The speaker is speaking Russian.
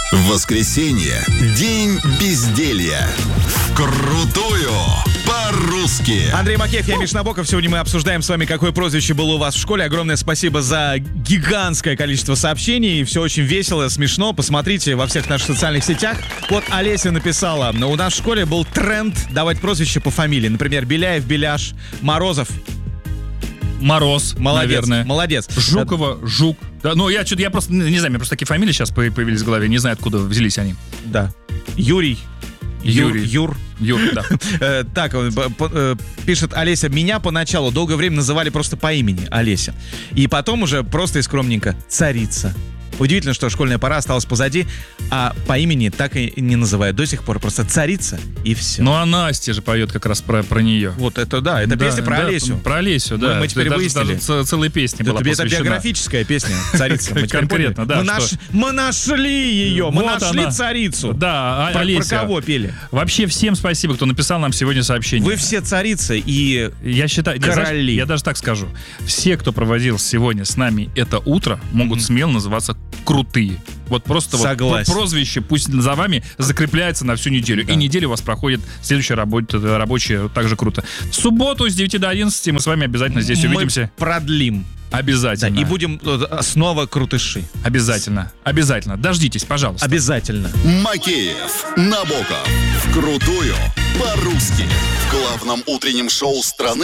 Воскресенье. День безделья. Вкрутую по-русски. Андрей Макеев, я Миша Набоков. Сегодня мы обсуждаем с вами, какое прозвище было у вас в школе. Огромное спасибо за гигантское количество сообщений. Все очень весело, смешно. Посмотрите во всех наших социальных сетях. Вот Олеся написала: у нас в школе был тренд давать прозвище по фамилии. Например, Беляев, Беляш, Морозов. Мороз, Молодец, наверное. молодец. Жукова, Жук. Да, я просто не знаю, мне просто такие фамилии сейчас появились в голове. Не знаю, откуда взялись они. Да. Юрий, Юр, да. Так, пишет Олеся: меня поначалу долгое время называли просто по имени Олеся. И потом уже просто и скромненько Царица. Удивительно, что школьная пора осталась позади, а по имени так и не называют до сих пор. Просто Царица и все. Ну, а Настя же поет как раз про нее. Вот это да, это песня про Олесю. Про Олесю, да. Мы теперь выяснили. Даже целая песня была посвящена. Это биографическая песня «Царица». Конкретно, да. Мы нашли ее, мы нашли царицу. Да, Олеся. Про кого пели? Вообще всем спасибо, кто написал нам сегодня сообщение. Вы все царицы и я считаю, короли. Я даже так скажу. Все, кто проводил сегодня с нами это утро, могут смело называться крутые. Вот просто вот прозвище пусть за вами закрепляется на всю неделю. Да. И неделя у вас проходит следующая рабочая также круто. В субботу с 9 до 11 мы с вами обязательно здесь увидимся. Мы продлим. Обязательно. Да, и будем снова крутыши. Обязательно. Обязательно. Дождитесь, пожалуйста. Обязательно. Макеев, Набоков. Вкрутую по-русски. В главном утреннем шоу страны.